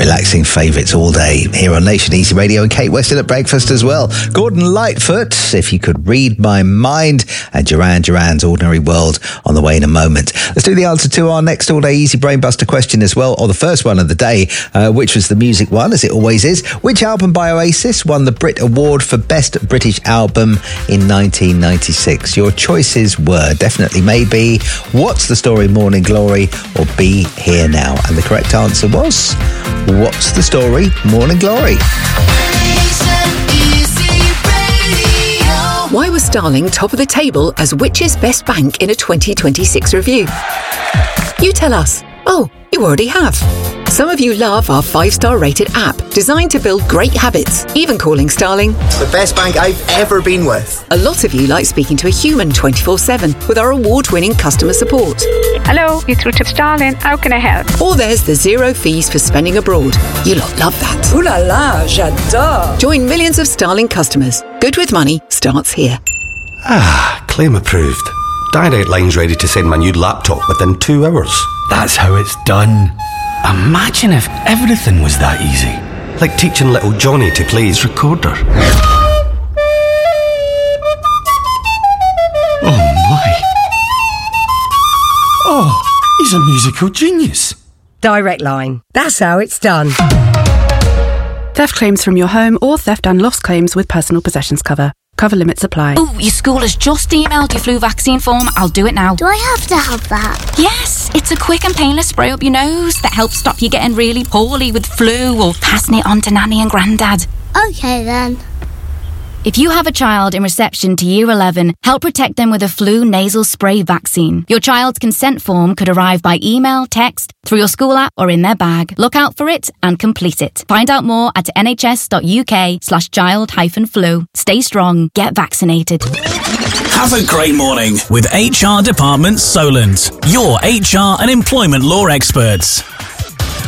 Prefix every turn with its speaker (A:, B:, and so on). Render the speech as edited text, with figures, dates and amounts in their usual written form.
A: relaxing favourites all day here on Nation Easy Radio, and Kate Weston at breakfast as well. Gordon Lightfoot, If You Could Read My Mind, and Duran Duran's Ordinary World on the way in a moment. Let's do the answer to our next all-day Easy Brainbuster question as well, or the first one of the day, which was the music one, as it always is. Which album by Oasis won the Brit Award for Best British Album in 1996? Your choices were definitely Maybe, What's the Story, Morning Glory, or Be Here Now. And the correct answer was What's the Story, Morning Glory.
B: Why was Starling top of the table as Which's best bank in a 2026 review? You tell us. Oh, you already have. Some of you love our 5-star rated app, designed to build great habits, even calling Starling
C: the best bank I've ever been with.
B: A lot of you like speaking to a human 24/7 with our award-winning customer support.
D: Hello, you're through to Starling. How can I help?
B: Or there's the zero fees for spending abroad. You lot love that.
E: Ooh la la, j'adore.
B: Join millions of Starling customers. Good with money starts here.
F: Claim approved. Direct Line's ready to send my new laptop within 2 hours.
G: That's how it's done. Imagine if everything was that easy.
F: Like teaching little Johnny to play his recorder.
G: Oh my. Oh, he's a musical genius.
E: Direct Line. That's how it's done.
H: Theft claims from your home or theft and loss claims with personal possessions cover. Cover limits apply.
I: Oh, your school has just emailed your flu vaccine form. I'll do it now.
J: Do I have to have that?
I: Yes, it's a quick and painless spray up your nose that helps stop you getting really poorly with flu or passing it on to Nanny and Grandad.
J: Okay then.
I: If you have a child in reception to Year 11, help protect them with a flu nasal spray vaccine. Your child's consent form could arrive by email, text, through your school app or in their bag. Look out for it and complete it. Find out more at nhs.uk/child-flu. Stay strong, get vaccinated.
K: Have a great morning with HR Department Solent, your HR and employment law experts.